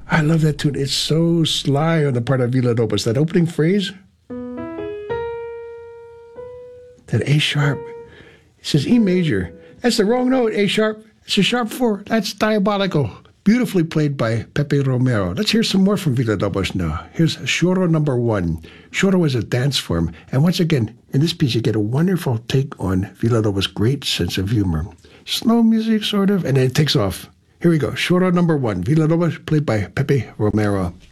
I love that tune. It's so sly on the part of Villalobos. That opening phrase, that A sharp, it says E major. That's the wrong note, A sharp. It's a sharp 4. That's diabolical. Beautifully played by Pepe Romero. Let's hear some more from Villalobos now. Here's Choro number 1. Choro is a dance form. And once again, in this piece, you get a wonderful take on Villalobos' great sense of humor. Slow music, sort of, and then it takes off. Here we go. Choro number 1. Villalobos, played by Pepe Romero.